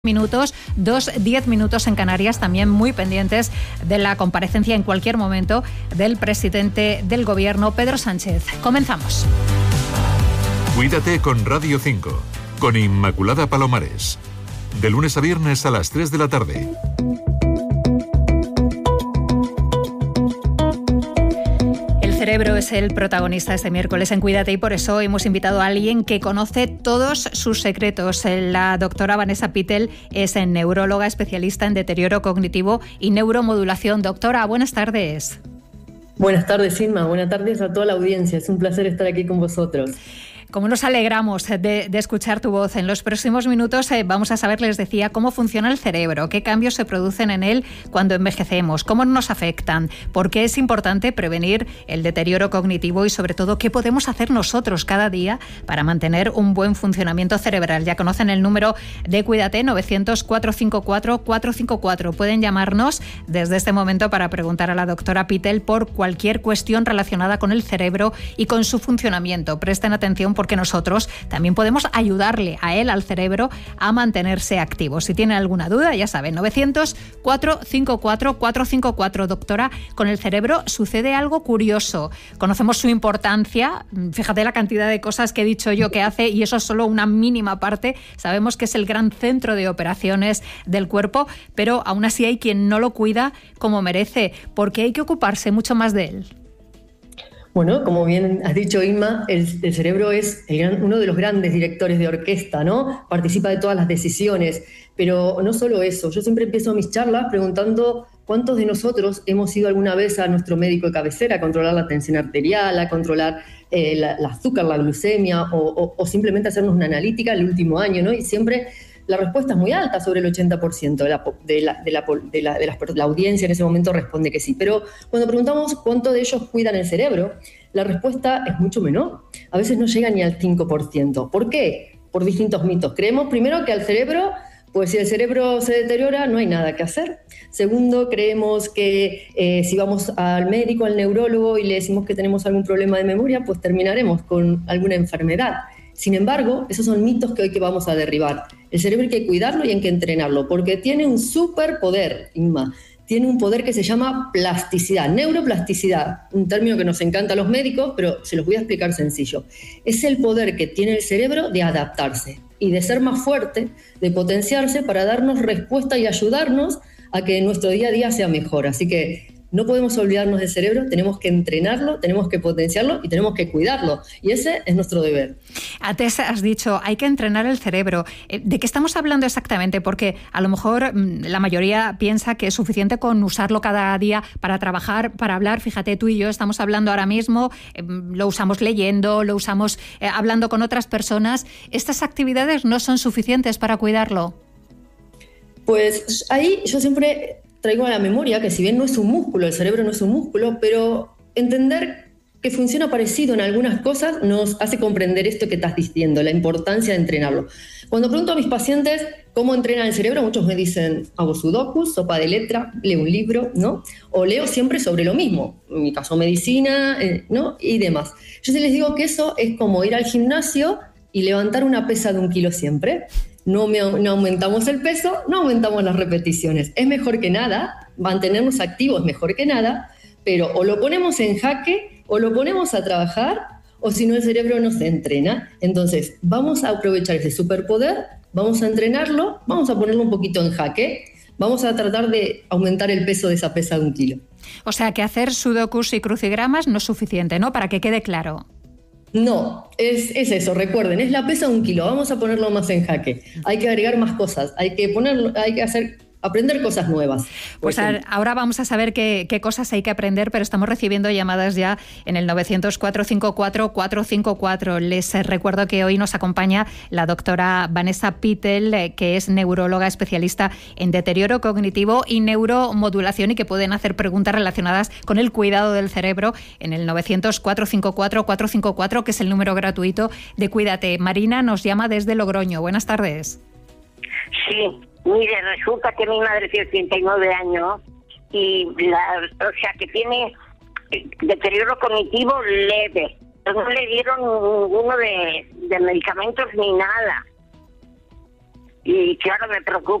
minutos, 10 minutos en Canarias, también muy pendientes de la comparecencia en cualquier momento del presidente del Gobierno, Pedro Sánchez. Comenzamos. Cuídate con Radio 5, con Inmaculada Palomares. De lunes a viernes a las 3 de la tarde. El cerebro es el protagonista este miércoles en Cuídate y por eso hemos invitado a alguien que conoce todos sus secretos. La doctora Vanessa Pittel es neuróloga especialista en deterioro cognitivo y neuromodulación. Doctora, buenas tardes. Buenas tardes, Inma. Buenas tardes a toda la audiencia. Es un placer estar aquí con vosotros. Como nos alegramos de escuchar tu voz. En los próximos minutos vamos a saber, les decía, cómo funciona el cerebro, qué cambios se producen en él cuando envejecemos, cómo nos afectan, por qué es importante prevenir el deterioro cognitivo y, sobre todo, qué podemos hacer nosotros cada día para mantener un buen funcionamiento cerebral. Ya conocen el número de Cuídate, 900-454-454. Pueden llamarnos desde este momento para preguntar a la doctora Pittel por cualquier cuestión relacionada con el cerebro y con su funcionamiento. Presten atención porque nosotros también podemos ayudarle a él, al cerebro, a mantenerse activo. Si tienen alguna duda, ya saben, 900-454-454. Doctora, con el cerebro sucede algo curioso. Conocemos su importancia, fíjate la cantidad de cosas que he dicho yo que hace, y eso es solo una mínima parte. Sabemos que es el gran centro de operaciones del cuerpo, pero aún así hay quien no lo cuida como merece, porque hay que ocuparse mucho más de él. Bueno, como bien has dicho, Inma, el cerebro es uno de los grandes directores de orquesta, ¿no? Participa de todas las decisiones, pero no solo eso. Yo siempre empiezo mis charlas preguntando cuántos de nosotros hemos ido alguna vez a nuestro médico de cabecera a controlar la tensión arterial, a controlar el azúcar, la glucemia, o simplemente hacernos una analítica el último año, ¿no? Y siempre la respuesta es muy alta, sobre el 80% de la audiencia en ese momento responde que sí. Pero cuando preguntamos cuánto de ellos cuidan el cerebro, la respuesta es mucho menor. A veces no llega ni al 5%. ¿Por qué? Por distintos mitos. Creemos primero que al cerebro, pues si el cerebro se deteriora, no hay nada que hacer. Segundo, creemos que si vamos al médico, al neurólogo y le decimos que tenemos algún problema de memoria, pues terminaremos con alguna enfermedad. Sin embargo, esos son mitos que hoy vamos a derribar. El cerebro hay que cuidarlo y hay que entrenarlo, porque tiene un superpoder, Inma. Tiene un poder que se llama plasticidad, neuroplasticidad, un término que nos encanta a los médicos, pero se los voy a explicar sencillo. Es el poder que tiene el cerebro de adaptarse y de ser más fuerte, de potenciarse para darnos respuesta y ayudarnos a que nuestro día a día sea mejor. Así que no podemos olvidarnos del cerebro, tenemos que entrenarlo, tenemos que potenciarlo y tenemos que cuidarlo. Y ese es nuestro deber. Antes has dicho, hay que entrenar el cerebro. ¿De qué estamos hablando exactamente? Porque a lo mejor la mayoría piensa que es suficiente con usarlo cada día para trabajar, para hablar. Fíjate, tú y yo estamos hablando ahora mismo, lo usamos leyendo, lo usamos hablando con otras personas. ¿Estas actividades no son suficientes para cuidarlo? Pues ahí yo siempre traigo a la memoria que si bien no es un músculo, el cerebro no es un músculo, pero entender que funciona parecido en algunas cosas nos hace comprender esto que estás diciendo, la importancia de entrenarlo. Cuando pregunto a mis pacientes cómo entrenan el cerebro, muchos me dicen, hago sudokus, sopa de letra, leo un libro, ¿no? O leo siempre sobre lo mismo, en mi caso medicina, ¿no? Y demás. Yo les digo que eso es como ir al gimnasio y levantar una pesa de 1 kilo siempre. No aumentamos el peso, no aumentamos las repeticiones. Es mejor que nada, mantenernos activos es mejor que nada, pero o lo ponemos en jaque, o lo ponemos a trabajar, o si no el cerebro no se entrena. Entonces, vamos a aprovechar ese superpoder, vamos a entrenarlo, vamos a ponerlo un poquito en jaque, vamos a tratar de aumentar el peso de esa pesa de 1 kilo. O sea, que hacer sudokus y crucigramas no es suficiente, ¿no? Para que quede claro. No, es eso, recuerden, es la pesa de 1 kilo, vamos a ponerlo más en jaque. Hay que agregar más cosas, hay que aprender cosas nuevas. Pues ahora vamos a saber qué cosas hay que aprender, pero estamos recibiendo llamadas ya en el 900-454-454. Les recuerdo que hoy nos acompaña la doctora Vanessa Pittel, que es neuróloga especialista en deterioro cognitivo y neuromodulación y que pueden hacer preguntas relacionadas con el cuidado del cerebro en el 900-454-454, que es el número gratuito de Cuídate. Marina nos llama desde Logroño. Buenas tardes. Sí. Mire, resulta que mi madre tiene 89 años y que tiene deterioro cognitivo leve. No le dieron ninguno de medicamentos ni nada. y que ahora me preocupa